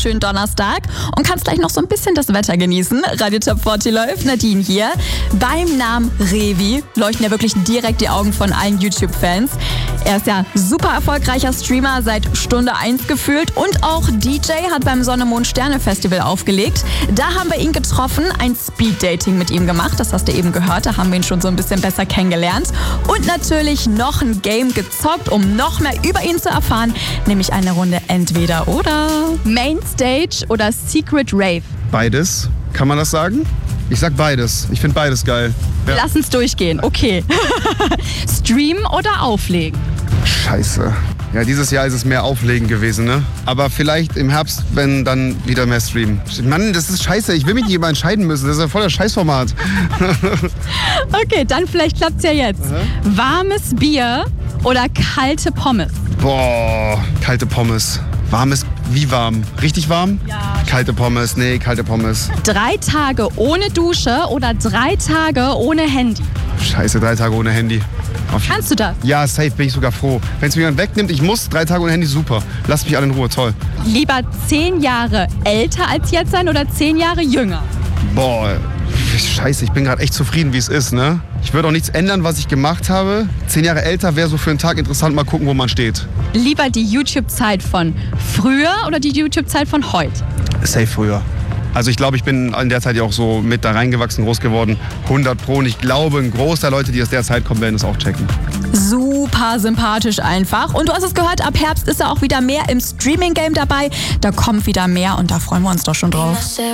Schönen Donnerstag und kannst gleich noch so ein bisschen das Wetter genießen. Radio Top 40 läuft, Nadine hier. Beim Namen Revi leuchten ja wirklich direkt die Augen von allen YouTube-Fans. Er ist ja super erfolgreicher Streamer, seit Stunde 1 gefühlt und auch DJ, hat beim Sonne-Mond-Sterne-Festival aufgelegt. Da haben wir ihn getroffen, ein Speed-Dating mit ihm gemacht, das hast du eben gehört, da haben wir ihn schon so ein bisschen besser kennengelernt. Und natürlich noch ein Game gezockt, um noch mehr über ihn zu erfahren, nämlich eine Runde Entweder-Oder. Mainstage oder Secret Rave? Beides, kann man das sagen? Ich sag beides. Ich finde beides geil. Ja. Lass uns durchgehen, okay. Streamen oder auflegen? Scheiße. Ja, dieses Jahr ist es mehr Auflegen gewesen, ne? Aber vielleicht im Herbst, wenn dann wieder mehr streamen. Mann, das ist scheiße. Ich will mich nicht immer entscheiden müssen. Das ist ja voll das Scheißformat. Okay, dann vielleicht klappt's ja jetzt. Warmes Bier oder kalte Pommes? Boah, kalte Pommes. Warmes, wie warm? Richtig warm? Ja. Kalte Pommes, nee, kalte Pommes. 3 Tage ohne Dusche oder 3 Tage ohne Handy? Scheiße, 3 Tage ohne Handy. Kannst du das? Ja, safe, bin ich sogar froh. Wenn es mir jemand wegnimmt, ich muss 3 Tage ohne Handy, super. Lasst mich alle in Ruhe, toll. Lieber 10 Jahre älter als jetzt sein oder 10 Jahre jünger? Boah, scheiße, ich bin gerade echt zufrieden, wie es ist, ne? Ich würde auch nichts ändern, was ich gemacht habe. 10 Jahre älter wäre so für einen Tag interessant, mal gucken, wo man steht. Lieber die YouTube-Zeit von früher oder die YouTube-Zeit von heute? Safe früher. Also ich glaube, ich bin in der Zeit ja auch so mit da reingewachsen, groß geworden. 100 Pro. Und ich glaube, ein Großteil der Leute, die aus der Zeit kommen, werden es auch checken. Super sympathisch einfach. Und du hast es gehört, ab Herbst ist er auch wieder mehr im Streaming-Game dabei. Da kommt wieder mehr und da freuen wir uns doch schon drauf.